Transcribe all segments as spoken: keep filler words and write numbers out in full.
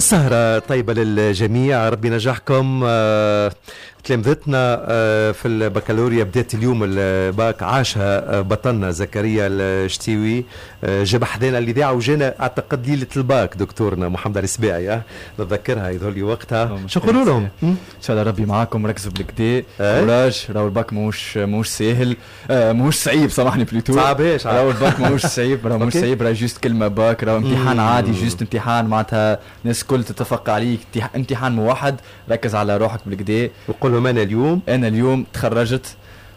سهرة طيبة للجميع، ربي نجاحكم. آه، تلامذتنا آه، في البكالوريا بدات اليوم الباك، عاشها آه، بطلنا زكريا الشتيوي، آه، جاب حدانا الإذاعة وجانا اعتقد ليلة الباك دكتورنا محمد السباعي. آه، نتذكرها يظهر لي وقتها. شو نقولوا لهم؟ ان شاء الله ربي معاكم، ركزوا بالكدا كوراج. راهو الباك ماهوش ماهوش ساهل، آه، ماهوش صعيب، سامحني بليتو، صعباش. راهو الباك ماهوش صعيب، راهو مش صعيب، راهو جوست كلمة باك، راهو امتحان عادي، جوست امتحان معناتها الناس الكل تتفق عليه، امتحان موحد، ركز على روحك بالكدا. وقول لهم انا اليوم انا اليوم تخرجت،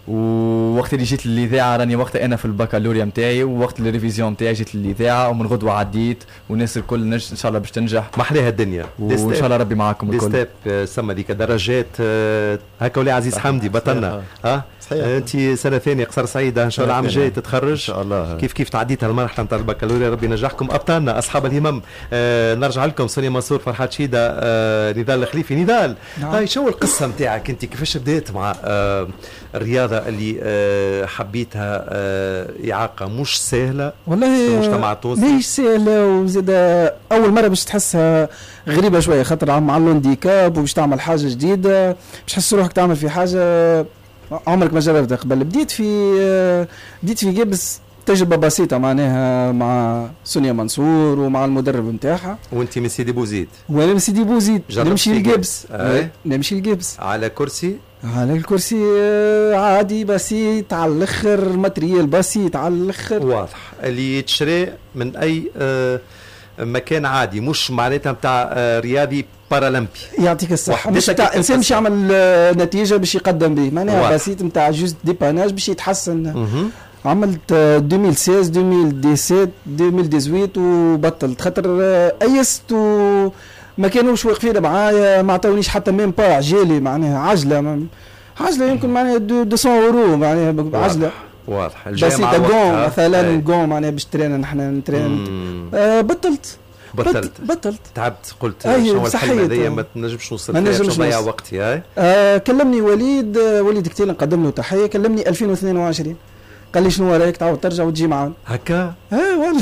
ووقت اللي جيت للاذاعه راني وقتها انا في البكالوريا نتاعي، ووقت الريفيزيون نتاعي جيت للاذاعه، ومن غدوه عديت، والناس الكل نج... ان شاء الله باش تنجح، محلاها الدنيا، وان شاء الله ربي معاكم الكل. دي ستيب سما ديك درجات هكا. ولي عزيز حمدي بطلنا، ها انت سنه ثانيه قصر سعيده، ان شاء الله العام الجاي تتخرج ان شاء الله. كيف كيف تعديت المرحله نتاع البكالوريا، ربي ينجحكم ابطالنا اصحاب الهمم. آه نرجع لكم سونيا منصور، فرحات شيده، آه نضال الخليفي. نضال، نعم. هاي شو القصه نتاعك انت، كيفاش بديت مع آه الرياضه اللي آه حبيتها؟ آه اعاقه مش سهله والله في المجتمع التونسي، مش سهله، وزاد اول مره باش تحسها غريبه شويه، خاطر مع اللونديكاب وباش تعمل حاجه جديده، باش تحس روحك تعمل في حاجه عمرك ما جربتها قبل. بديت في بديت في جبس، تجربه بسيطه معناها مع سونيا منصور ومع المدرب نتاعها. وانت من سيدي بوزيد؟ وانا من سيدي بوزيد، نمشي الجبس. آه. نمشي الجبس على كرسي، على الكرسي عادي بسيط على الاخر، ماتريال بسيط على الاخر، واضح، اللي يتشري من اي آه مكان عادي، مش معناتها نتاع آه رياضي بارالمبي. يعطيك الصحة، مش نتاع انسان باش يعمل نتيجة باش يقدم به، معناها بسيط نتاع جوست ديباناج باش يتحسن. عملت ألفين وستة عشر ألفين وسبعة عشر ألفين وثمانية عشر وبطلت، خاطر ايست وما كانوش واقفين معايا، ما عطاونيش حتى ميم با عجالي، معناها عجلة عجلة يمكن معناها مئتين اورو، معناها عجلة واضح بسيطة. قوم مثلا، قوم معناها باش ترينا نحن نترينا. آه بطلت بطلت بطلت تعبت، قلت أيه شنو الحلمه هذيا ما نجمش نوصل فيها، باش نضيع وقتي. هاي آه كلمني وليد وليد كتير، نقدم له تحيه، كلمني ألفين واثنين وعشرين قال لي شنو رايك تعاود ترجع وتجي معانا هكا. اه والله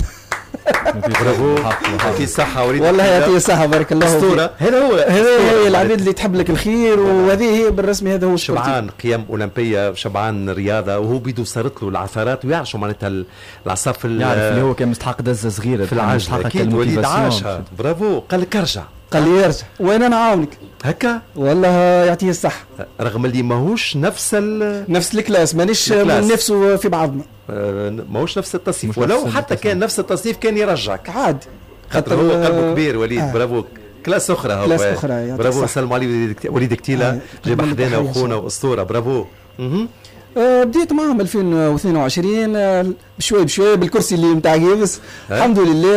برافو، يعطيه الصحة وليد، والله يعطيه الصحة، بارك الله فيك. أسطورة، هذا هو، هذا هي العبيد اللي تحب لك الخير، وهذه هي بالرسمي، هذا هو شبعان قيم أولمبية، شبعان رياضة، وهو بيدو صارت له العثرات ويعرف شو معناتها العصا في، يعرف اللي هو كان مستحق دزة صغيرة في العجلة. أكيد وليد عاشها، برافو. قال لك ارجع، قال لي ارجع وانا نعاونك هكا، والله يعطيه الصحة، رغم اللي ماهوش نفس ال نفس الكلاس، مانيش من نفسه في بعضنا، ماهوش نفس التصنيف، ولو حتى كان نفس التصنيف كان يرجعك عادي، خاطر هو قلبه كبير. وليد آه. برافو، كلاس اخرى هو، كلاس اخرى. برافو، نسلموا عليه وليد كتيلة، آه. جاب حدانا وخونا واسطوره، برافو. اها آه بديت معهم ألفين واثنين وعشرين آه بشوي بشوي بالكرسي اللي نتاع جيفس. آه. الحمد لله.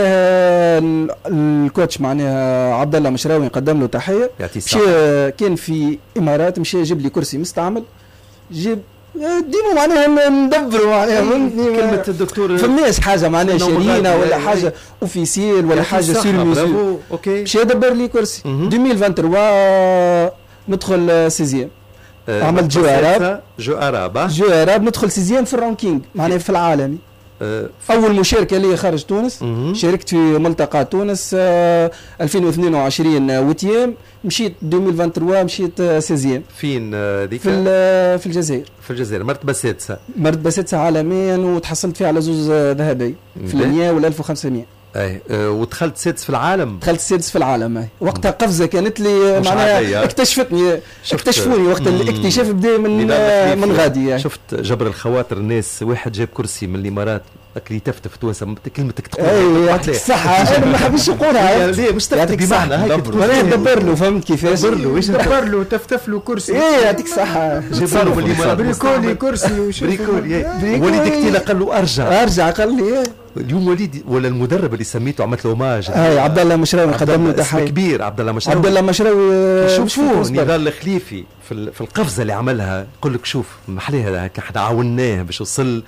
آه الكوتش معناها عبد الله مشراوي نقدم له تحيه، مشى كان في امارات، مشى جاب لي كرسي مستعمل، جاب ديما معناها ندبروا معناها كلمة الدكتور فماش حاجة معناها شرينة ولا حاجة اوفيسيل ولا حاجة سير ميزور، اوكي مشى دبر لي كرسي. ألفين وثلاثة وعشرين ندخل سيزيام، عملت جو اراب جو اراب جو اراب ندخل سيزيام في الرانكينج معناها في العالمي. أه اول مشاركه لي خارج تونس، مه. شاركت في ملتقى تونس أه ألفين واثنين وعشرين وتيام، مشيت ألفين وثلاثة وعشرين مشيت سيزيام. فين ذيك؟ في في الجزائر. في الجزائر، مرتبه سادسه. مرتبه سادسه عالميا، وتحصلت فيها على زوز ذهبيه في المية وال ألف وخمسمية. اي أه ودخلت سادس في العالم. دخلت سادس في العالم. اي وقتها قفزه كانت لي معناها اكتشفتني، اكتشفوني وقت الاكتشاف بدا من من غادي. شفت جبر الخواطر الناس، واحد جاب كرسي من الامارات اللي تفتف توانسه، كلمتك تقول اي يعطيك الصحه، انا ما حبيتش نقولها ليه مش تفتف بمعنى هيك تقول انا ندبر له، فهمت كيفاش؟ دبر له، ايش دبر له تفتف له كرسي. ايه يعطيك الصحه، جاب له من الامارات بريكولي كرسي، بريكولي. وليد كتيلة قال له ارجع ارجع، قال لي اليوم وليد ولا المدرب اللي سميته عملت له اوماج، اي عبد الله مشراوي قدم له تحيه كبير. عبد الله مشراوي، عبد الله مشراوي شوفوا نضال الخليفي في في القفزه اللي عملها، يقول لك شوف محليها هكا، احنا عاوناه باش وصل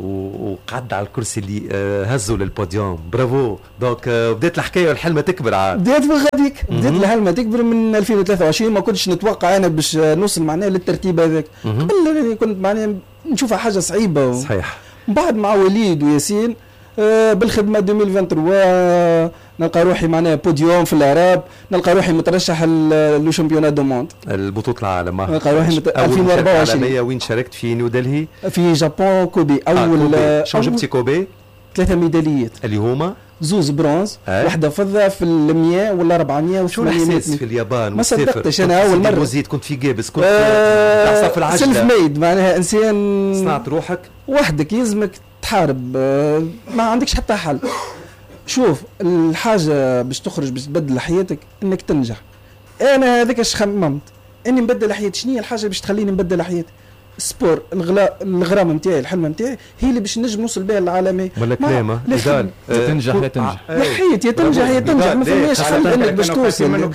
وقعد على الكرسي اللي هزوا للبوديوم. برافو. دونك بدات الحكايه والحلمه تكبر عاد. بدات من غاديك، بدات الحلمه تكبر من ألفين وثلاثة وعشرين. ما كنتش نتوقع انا باش نوصل معناها للترتيب هذاك، قبل كنت معناها نشوفها حاجه صعيبه. صحيح. بعد مع وليد وياسين آه بالخدمه ألفين وثلاثة وعشرين نلقى روحي معناها بوديوم في العرب، نلقى روحي مترشح لو شامبيونات دو موند البطوله العالم. نلقى روحي مت... ألفين وأربعة وعشرين وين شاركت في نيودلهي في جابون كوبي اول آه شو جبتي كوبي؟ ثلاثه ميداليات اللي هما زوز برونز أه؟ واحده فضه في المية ولا أربعمية. شو الاحساس في اليابان؟ ما صدقتش انا اول مره وزيد كنت في جابس كنت آه في العجله سيلف ميد معناها انسان صنعت روحك وحدك يلزمك تحارب آه ما عندكش حتى حل. شوف الحاجه باش تخرج باش تبدل حياتك انك تنجح. انا هذاك اش خممت اني نبدل حياتي. شنو هي الحاجه باش تخليني نبدل حياتي؟ السبور الغلا الغرام نتاعي الحلم نتاعي هي اللي باش نجم نوصل بها للعالميه. ولا كلامه اذا تنجح يا تنجح حياتي تنجح يا تنجح ما فماش حل انك باش توصل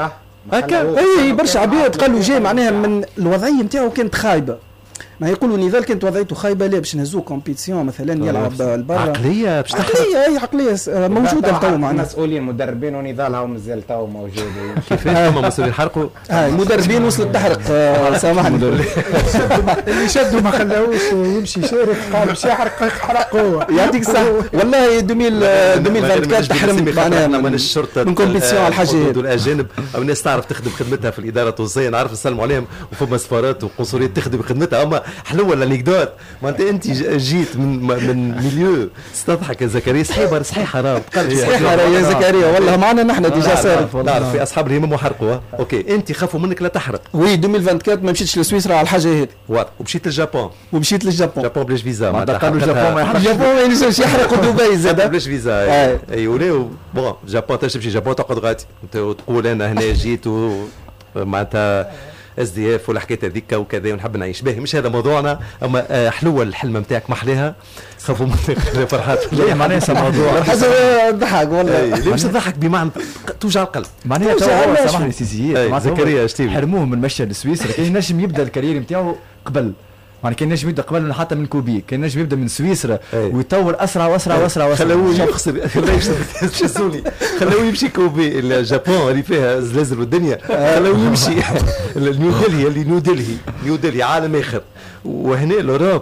هكا. اي برشا عباد قالوا جاي معناها من الوضعيه نتاعو كانت خايبه. ما يقولوا نضال كانت وضعيته خايبه لا باش نهزوه كومبيتيسيون مثلا يلعب البرا. عقليه باش عقليه اي عقليه موجوده تو معنا مسؤولين مدربين ونضال هاو مازال تو موجودين. كيفاش هما مسؤولين يحرقوا؟ اه مدربين وصلت تحرق سامحني اللي شدوا ما خلاوش يمشي يشارك قال مش يحرق حرق هو. يعطيك الصحه والله ألفين وأربعة تحرم معنا من الشرطه من كومبيتيسيون على الحاجات الاجانب او الناس تعرف تخدم خدمتها في الاداره التونسيه نعرف نسلموا عليهم وفما سفارات وقنصليات تخدم خدمتها. اما حلوه الانكدوت ما انت انت جيت من من ميليو تضحك يا زكريا صحيح صحيح حرام صحيح يا زكريا والله معنا نحن ديجا صارت نعرف في اصحاب الهمم وحرقوا. اوكي انت خافوا منك لا تحرق. وي ألفين وأربعة ما مشيتش لسويسرا على الحاجه هذه واضح ومشيت للجابون ومشيت للجابون جابون بلاش فيزا ما قالوا الجابون ما يحرقش الجابون ما ينجمش يحرقوا دبي زاد بلاش فيزا. اي ولاو بون جابون تمشي جابون تقعد غادي تقول انا هنا جيت معناتها اس دي اف والحكايه هذيك وكذا ونحب نعيش باهي. مش هذا موضوعنا اما حلوه الحلمه نتاعك محليها خافوا منك فرحات ليه معناها موضوع حاجه ضحك والله ليه مش تضحك بمعنى توجع القلب معناها تو سامحني سيسيات زكريا شتيبي حرموه من مشى لسويسرا كان نجم يبدا الكارير نتاعو قبل يعني كان نجم يبدا قبل حتى من كوبي كان نجم يبدا من سويسرا ويطور اسرع واسرع واسرع واسرع خلوه يخسر خلوه يشزوني خلوه يمشي كوبي الجابون اللي فيها زلازل والدنيا خلوه يمشي نيو دلهي اللي نيو دلهي نيو دلهي عالم اخر وهنا الاوروب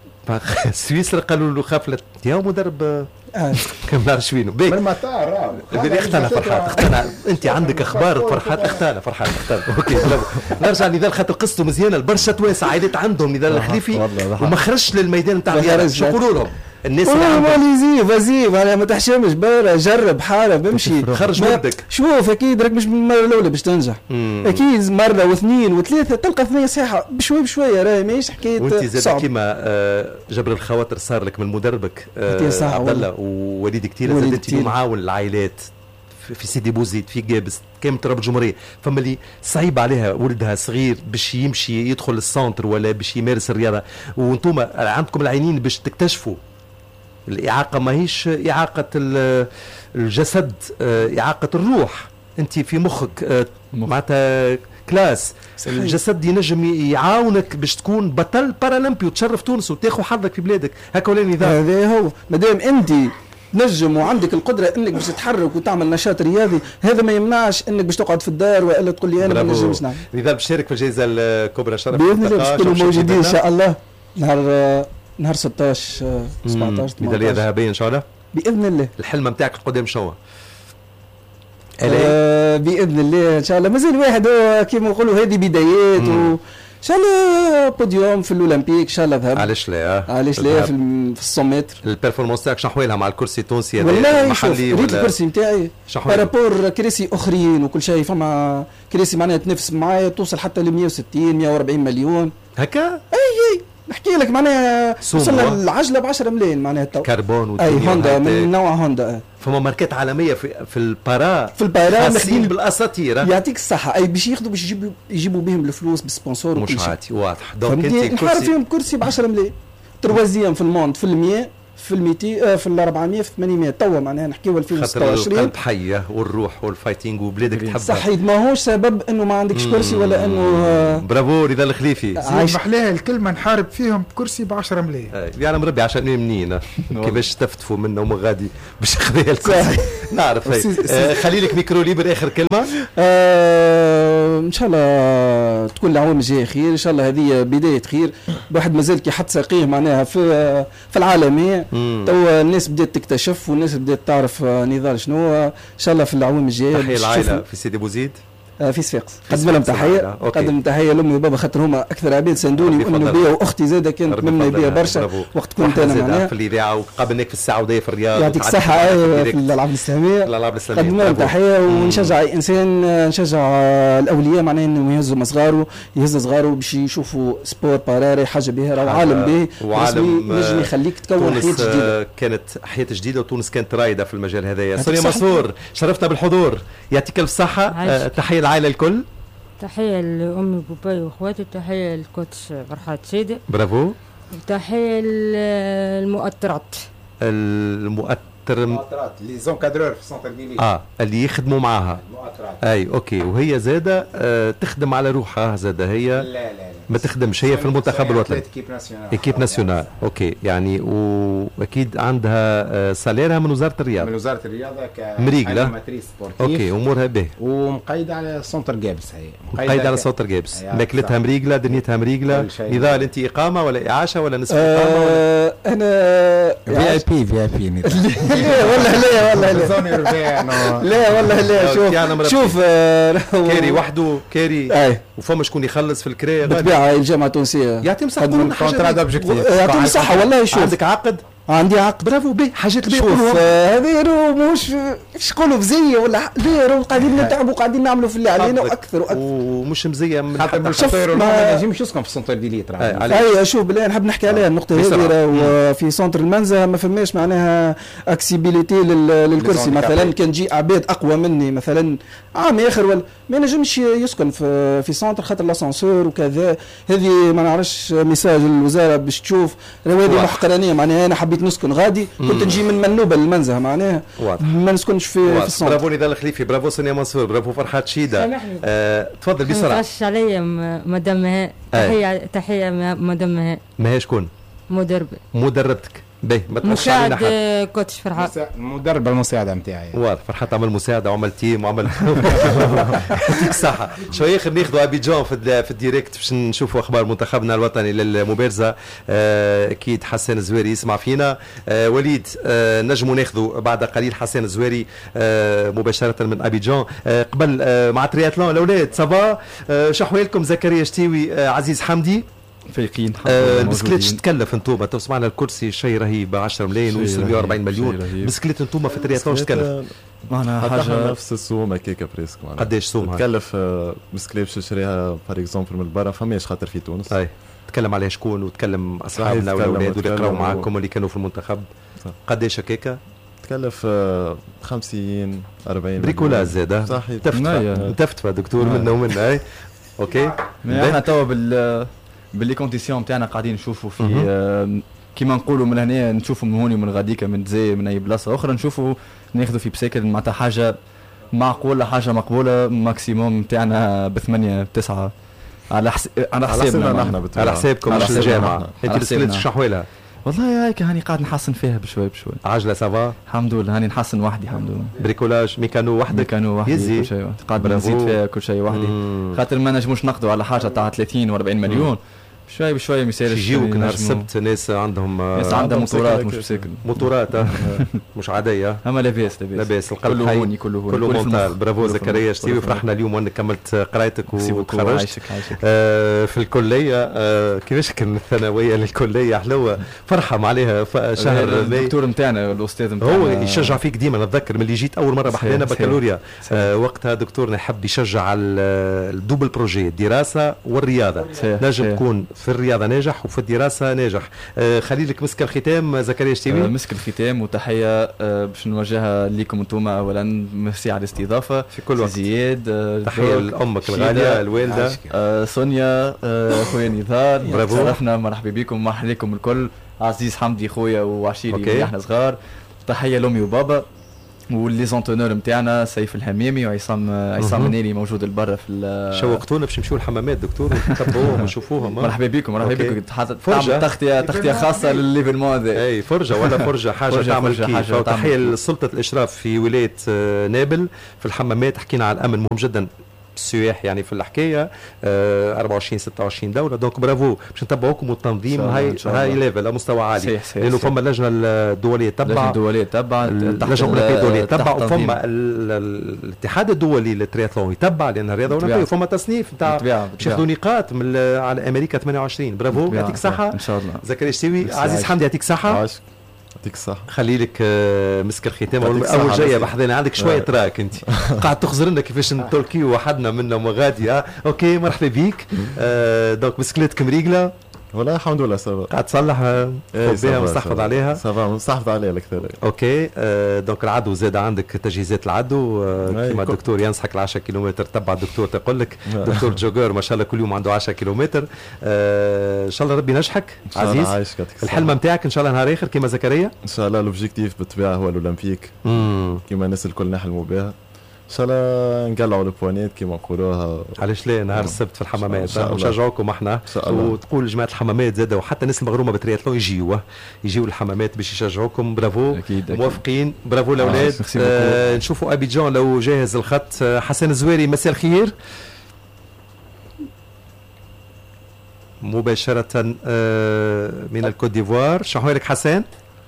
سويسرا قالوا له خافلت يا مدرب كم نعرفش وينه بيك من المطار اختنا فرحات اختنا انت عندك اخبار فرحات اختنا فرحات اختنا اوكي نرجع نضال خاطر قصته مزيانه البرشا توانسه عائلات عندهم نضال الخليفي وما خرجش للميدان نتاع الرياضه شو يقولوا لهم الناس اللي عندهم فازي فازي ما تحشمش برا جرب حارب امشي خرج ودك شوف اكيد راك مش من المره الاولى باش تنجح اكيد مره واثنين وثلاثه تلقى ثنيه صحيحه بشوي بشويه راهي ماهيش حكايه وانت زاد كيما جبر الخواطر صار لك من مدربك عبد الله ووليد كثير زاد انت معاون العائلات في سيدي بوزيد في جابس كامل تراب الجمهوريه فما اللي صعيب عليها ولدها صغير باش يمشي يدخل السنتر ولا باش يمارس الرياضه وانتم عندكم العينين باش تكتشفوا الإعاقة ماهيش إعاقة الجسد إعاقة الروح. أنت في مخك معناتها كلاس صحيح. الجسد ينجم يعاونك باش تكون بطل بارالمبي وتشرف تونس وتاخذ حظك في بلادك هكا ولا نظام. هذا هو مادام أنت نجم وعندك القدرة انك باش تتحرك وتعمل نشاط رياضي هذا ما يمنعش انك باش تقعد في الدار والا تقول لي انا ما نجمش نعمل. لذا باش تشارك في الجائزة الكبرى شرف باذن الله باش تكونوا موجودين ان شاء الله نهار نهار ستطاش سبعطاش ميدالية ذهبية ان شاء الله باذن الله. الحلم نتاعك القدام شنو؟ آه باذن الله ان شاء الله مازال واحد كيما نقولوا هذه بدايات و ان شاء الله بوديوم في الاولمبيك ان شاء الله ذهب. علاش لا علاش لا في الصومتر. البرفورمانس تاعك شنو حوالها مع الكرسي التونسي هذا المحلي ولا ريت الكرسي نتاعي بارابور كراسي اخرين وكل شيء فما كراسي معناها تنافس معايا توصل حتى ل مية وستين مية وأربعين مليون هكا. اي اي نحكي لك معناها وصلنا العجله ب عشرة ملايين معناها تو كربون اي هوندا من نوع هوندا. فما ماركات عالميه في في البارا في البارا خاصين بالاساطير يعطيك الصحه اي باش ياخذوا باش يجيبوا يجيبوا بهم الفلوس بالسبونسور مش عادي واضح دونك انت نحارب فيهم كرسي ب عشرة ملايين تروازيام في الموند في المية في الميتي في الأربعمية في ثمانمية توا معناها نحكيو ألفين وستة وعشرين. القلب حيه والروح والفايتينغ وبلادك تحبها صحيح ماهوش سبب انه ما عندكش كرسي ولا انه برافو رضا الخليفي عايش محلاها الكلمه نحارب فيهم بكرسي ب عشرة ملايين يعني مربي عشان منين كيفاش تفتفوا منه وما غادي باش خذيها الكرسي نعرف. خلي لك ميكرو ليبر اخر كلمه. آه ان شاء الله تكون العوام الجايه خير، ان شاء الله هذه بدايه خير. واحد مازال كي حط ساقيه معناها في في العالميه، تو الناس بدات تكتشف والناس بدات تعرف نضال شنو. ان شاء الله في العوام الجايه. تحيه العائله في سيدي بوزيد في صفاقس. قدم لهم تحيه، قدم تحيه لامي وبابا خاطر هما اكثر عباد ساندوني، وانه بيا واختي زاده كانت ممنه بيا برشا وقت كنت انا معناها في الاذاعه، وقابلناك في السعوديه في الرياض. يعطيك الصحه في الالعاب الاسلاميه. الالعاب الاسلاميه قدم لهم تحيه. ونشجع اي انسان، نشجع الاولياء معناها انه يهزوا مصغاره، يهز صغاره باش يشوفوا سبور باراري حاجه باهيه وعالم باهي وعالم ينجم يخليك تكون حياه جديده. كانت حياه جديده وتونس كانت رايده في المجال هذايا. سونيا منصور شرفتنا بالحضور، يعطيك الف صحه. تحيه العائله الكل. تحية لأمي وباباي وأخواتي، تحية للكوتش فرحات سيدي. برافو. تحية للمؤطرات. المؤطر المؤطرات لي زونكادرور في سونتر ديلي. اه اللي يخدموا معاها. المؤطرات. اي اوكي. وهي زاده آه تخدم على روحها زاده هي. لا لا لا. ما تخدمش هي في المنتخب الوطني. اكيب ناسيونال. اكيب ناسيونال اوكي. يعني واكيد عندها آه ساليرها من وزاره الرياضه. من وزاره الرياضه كمريقله. اوكي امورها به. ومقيده على سونتر جابس. هي مقيده على سونتر جابس. ماكلتها مريقله، دنيتها مريقله. نضال انت اقامه ولا اعاشه ولا نصف اقامه ولا؟ انا في اي بي في اي بي. لا والله لا والله لا لا والله لا. شوف شوف كاري وحده كاري وفما شكون يخلص في الكري بالطبيعه. الجامعه التونسيه يعطيهم صحه كونترا دوبجيكتيف. يعطيهم الصحه والله. شوف عندك عقد؟ عندي عقد. برافو به. حاجات اللي شوف هذه رو مش ايش يقولوا بزيه ولا لا، رو قاعدين نتعبوا قاعدين نعملوا في اللي علينا واكثر واكثر. ومش مزيه من خاطر بالشطير ما ينجمش يسكن في سونتر ديليت. اي شوف بالله نحب نحكي عليها النقطه هذه. وفي سونتر المنزه ما فماش معناها اكسيبيليتي للكرسي. مثلا كان جي عباد اقوى مني مثلا عام اخر ولا ما ينجمش يسكن في في سونتر خاطر لاسانسور وكذا. هذه ما نعرفش ميساج الوزاره باش تشوف هذه محقرانيه. معناها انا حبيت نسكن غادي كنت نجي من منوبه للمنزه معناها ما نسكنش في, في السونتر. برافو نضال الخليفي، برافو سونيا منصور، برافو فرحات شيده. آه، تفضل بسرعه. تغش عليا مدام مها. تحيه تحيه مدام مها. مها شكون؟ مدربه. مدربتك باهي ما تقولش علينا حد. مساعد كوتش فرحات. المدربه المساعده نتاعي. واضح فرحات عمل مساعده وعمل تيم وعمل يعطيك الصحه. شويه خلينا ناخذوا ابيجان في في الديريكت باش نشوفوا اخبار منتخبنا الوطني للمبارزه. اكيد آه حسان الزويري يسمع فينا. آه وليد آه نجموا ناخذوا بعد قليل حسان الزويري آه مباشره من ابيجان. آه قبل آه مع ترياتلون الاولاد صبا. آه شحوالكم زكريا شتيوي آه عزيز حمدي فايقين. آه بسكليت تكلف انتوما تو سمعنا الكرسي شيء رهيب عشرة ملايين ويوصل مئة وأربعين مليون. بسكليت انتوما في الترياتلون تكلف معنا حاجه نفس السوم هكاك بريسك. قداش سوم تكلف بسكليت باش نشريها بار اكزومبل من برا فماش خاطر في تونس. اي تكلم عليها شكون وتكلم اصحابنا والاولاد اللي قراو معاكم واللي كانوا في المنتخب. قداش هكاك تكلف خمسين أربعين بريكولاج زاده. صحيح تفتفى تفتفى دكتور منا ومنا. اي اوكي احنا توا بال باللي كونديسيون نتاعنا قاعدين نشوفوا في آه كيما نقولوا من هنا نشوفوا من هوني ومن غاديكا من زي من اي بلاصه اخرى نشوفوا ناخذوا في بسيكل معناتها حاجه معقوله حاجه مقبوله. ماكسيموم نتاعنا بثمانيه بتسعه على حس... على حسابنا نحن على حسابكم مش الجامعه. انت بسكليت شحوالها والله هيك هاني قاعد نحسن فيها بشوي بشوي. عجله سافا الحمد لله هاني نحسن وحدي الحمد لله. بريكولاج ميكانو وحدك؟ ميكانو وحدي يزي. كل شيء قاعد نزيد فيها كل شيء وحدي خاطر ما نجموش نقضوا على حاجه تاع ثلاثين وأربعين مليون. شوي بشوي مثال يجيوك نهار السبت ناس عندهم ناس عندها موتورات مش بسيكل موتورات مش عاديه. اما لاباس لاباس لاباس القلب حي كله هوني كله مونتال. برافو زكريا شتيوي فرحنا اليوم وانك كملت قرايتك وتخرجت آه في الكليه. آه كيفاش كان الثانويه للكليه حلوه فرحه عليها شهر الدكتور نتاعنا الاستاذ نتاعنا هو يشجع فيك ديما. نتذكر ملي جيت اول مره بحدينا بكالوريا آه وقتها دكتورنا يحب يشجع على الدوبل بروجي الدراسه والرياضه. نجم تكون في الرياضه ناجح وفي الدراسه ناجح. آه خليلك مسك الختام زكريا شتيوي. آه مسك الختام وتحيه آه باش نوجهها لكم انتم اولا. ميرسي على الاستضافه في كل وقت. زياد آه تحيه لامك الغاليه الوالده آه سونيا آه خويا نضال. برافو شرفنا مرحبا بكم مرحبا لكم الكل. عزيز حمدي خويا وعشيري اللي احنا صغار. تحيه لامي وبابا واللي زونتونور نتاعنا سيف الهميمي وعصام عصام منيلي موجود البرا في شوقتونا باش نمشيو الحمامات دكتور ونتبعوهم ونشوفوهم. مرحبا بكم مرحبا بكم. تعمل تغطيه تغطيه خاصه للليفينمون هذا. اي فرجه ولا فرجه حاجه تعمل كيف. تحيه لسلطه الاشراف في ولايه نابل في الحمامات. حكينا على الامن مهم جدا السياح يعني في الحكايه آه أربعة وعشرين ستة وعشرين دوله. دونك برافو باش نتبعوكم والتنظيم هاي هاي ليفل مستوى عالي لانه فما اللجنه الدوليه تبع اللجنه الدوليه تبع اللجنه الاولمبيه الدوليه تبع وفما الاتحاد الدولي للترياثلون يتبع لان الرياضه اولمبيه وفما تصنيف نتاع باش ياخذوا نقاط من على امريكا ثمانية وعشرين. برافو يعطيك الصحه ان شاء الله. زكريا الشتاوي عزيز حمدي يعطيك الصحه. يعطيك الصحه. خلي لك مسك الختام اول جايه بحذنا عندك شويه تراك انت قاعد تخزر لنا كيفاش نتركيو وحدنا منا وغادي. اه اوكي مرحبا بيك. آه دونك بسكليتك مريقله والله الحمد لله سافا. قاعد تصلح بها مستحفظ عليها سافا مستحفظ عليها الاكثر. اوكي آه دونك العدو زاد عندك تجهيزات العدو آه كيما الدكتور ينصحك ل عشرة كيلومتر. تبع الدكتور تقول لك دكتور جوجر ما شاء الله كل يوم عنده عشرة كيلومتر. آه ان شاء الله ربي نجحك عزيز. الحلمه نتاعك ان شاء الله نهار اخر كيما زكريا ان شاء الله. لوبجيكتيف بالطبيعه هو الاولمبيك كيما الناس الكل نحلموا بها ان شاء الله. نقلعوا البوانيت كيما نقولوها. علاش لا نهار السبت في الحمامات نشجعوكم احنا وتقول جماعه الحمامات زاده وحتى الناس المغرومه بالترياثلون يجيوا يجيوا الحمامات باش يشجعوكم. برافو أكيد موافقين. برافو الاولاد. آه نشوفوا ابيجان لو جاهز الخط. حسن الزواري مساء الخير مباشره آه من الكوت ديفوار. شنو لك حسن؟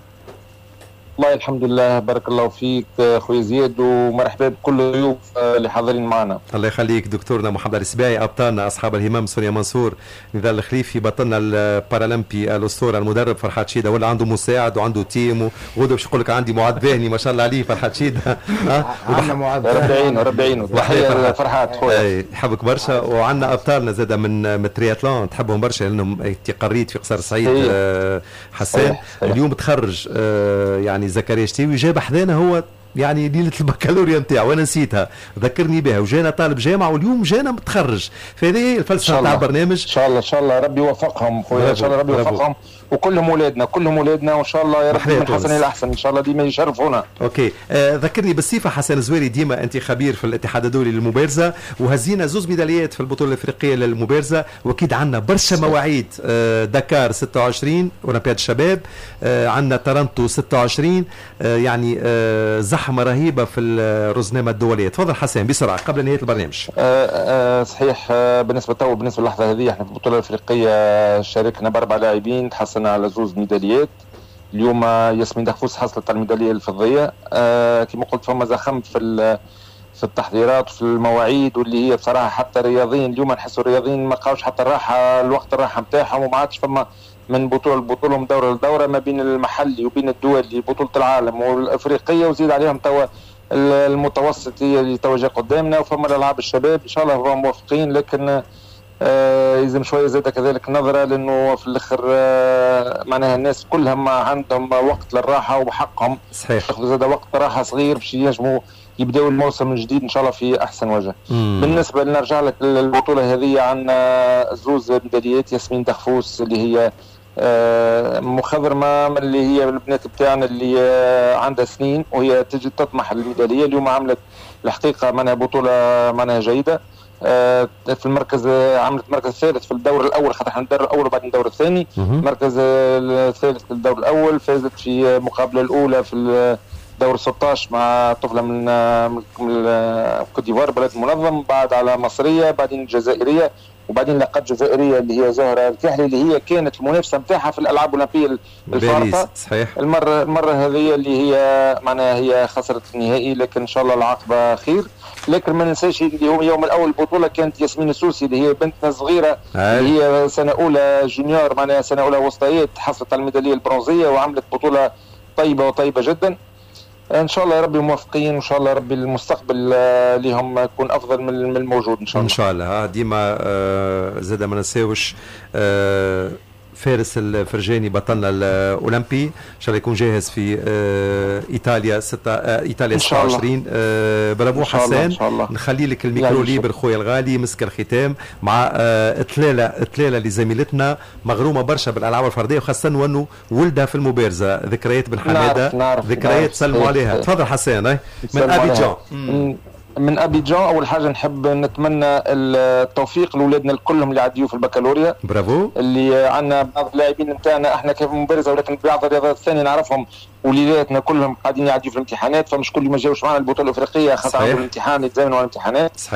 والله الحمد لله بارك الله فيك خويا زياد ومرحبا بكل الضيوف اللي حاضرين معنا. الله يخليك دكتورنا محمد السباعي. ابطالنا اصحاب الهمم سوريا منصور نضال الخليفي بطلنا البارالمبي الاسطوره المدرب فرحات شيده ولا عنده مساعد وعنده تيم وغدوه باش يقول لك عندي معاد باهني ما شاء الله عليه فرحات شيده. عندنا معاد ربي يعينه ربي يعينه. تحيه فرحات خويا يحبك برشا. وعندنا ابطالنا زاده من من الترياثلون تحبهم برشا لانهم تقريت في قصر سعيد حسان اليوم تخرج يعني زكريا الشتاوي جاب حذانا هو يعني ليله البكالوريا نتاعو وانا نسيتها ذكرني بها وجانا طالب جامعه واليوم جانا متخرج. فهذه الفلسفه نتاع البرنامج. ان شاء الله ان شاء الله ربي يوفقهم خويا ان شاء الله ربي يوفقهم وكلهم اولادنا كلهم اولادنا وان شاء الله يا رب من حسن الى احسن ان شاء الله ديما يشرفونا. اوكي آه ذكرني بالصفه حسن زويري ديما انت خبير في الاتحاد الدولي للمبارزه وهزينا زوز ميداليات في البطوله الافريقيه للمبارزه واكيد عندنا برشا مواعيد. آه دكار ستة وعشرين اولمبياد الشباب آه عندنا تورنتو ستة وعشرين آه يعني آه زحمه رهيبه في الرزنامه الدوليه. تفضل حسن بسرعه قبل نهايه البرنامج. آه آه صحيح. آه بالنسبه تو بالنسبه للحظه هذه احنا في البطوله الافريقيه شاركنا باربع لاعبين تحصلنا على زوز ميداليات. اليوم ياسمين دخفوس حصلت على الميداليه الفضيه. آه كما قلت فما زخم في في التحضيرات وفي المواعيد واللي هي بصراحه حتى الرياضيين اليوم نحسوا الرياضيين ما لقاوش حتى الراحه الوقت الراحه نتاعهم وما عادش فما من بطوله لبطوله ومن دوره لدوره ما بين المحلي وبين الدولي بطوله العالم والافريقيه وزيد عليهم توا المتوسط هي اللي توجه قدامنا وفما الالعاب الشباب ان شاء الله هم موفقين. لكن آه يلزم شويه زاد كذلك نظره لانه في الاخر آه معناها الناس كلهم عندهم وقت للراحه وحقهم صحيح ياخذوا زاد وقت راحه صغير باش ينجموا يبداوا الموسم الجديد ان شاء الله في احسن وجه. مم. بالنسبه نرجع لك للبطوله هذه عندنا زوز ميداليات. ياسمين دخفوس اللي هي آه مخضرمه من اللي هي البنات بتاعنا اللي آه عندها سنين وهي تجي تطمح الميداليه. اليوم عملت الحقيقه معناها بطوله معناها جيده. آه في المركز آه عملت مركز ثالث في الدور الاول خاطر احنا الدور الاول وبعدين الدور الثاني. المركز آه الثالث في الدور الاول. فازت في المقابله الاولى في دور ستة عشر مع طفله من من كوت ديفوار بلد منظم بعد على مصريه بعدين الجزائريه وبعدين لقت جزائريه اللي هي زهره الكحلي اللي هي كانت المنافسه نتاعها في الالعاب الاولمبيه الفارطه. صحيح. المره المره هذه اللي هي معناها هي خسرت النهائي لكن ان شاء الله العاقبه خير. لكن ما ننساش اللي هو يوم الاول البطوله كانت ياسمين السوسي اللي هي بنتنا صغيره اللي هي سنه اولى جونيور معناها سنه اولى وسطيات حصلت على الميداليه البرونزيه وعملت بطوله طيبه وطيبه جدا. ان شاء الله يا ربي موفقين وان شاء الله ربي المستقبل لهم يكون افضل من الموجود ان شاء الله. ان شاء الله ديما زاد ما نساوش فارس الفرجاني بطلنا الاولمبي ان شاء الله يكون جاهز في آه ايطاليا ستة آه ايطاليا ستة وعشرين آه برافو حسان. نخلي لك الميكرو ليبر خويا الغالي، مسك الختام مع آه تلاله تلاله لزميلتنا مغرومه برشا بالالعاب الفرديه، وخاصه وانه ولدها في المبارزه، ذكريات بالحماده، ذكريات سلموا عليها. تفضل حسان من ابيجان. من ابيجان اول حاجه نحب نتمنى التوفيق لاولادنا الكلهم اللي عديوا في البكالوريا. برافو. اللي عندنا بعض اللاعبين نتاعنا احنا كيف مبارزه، ولكن بعض الرياضات الثانيه نعرفهم وليداتنا كلهم قاعدين يعديوا في الامتحانات، فمش كل ما جاوش معنا البطوله الافريقيه خاطر عندهم الامتحان يتزامنوا على الامتحانات.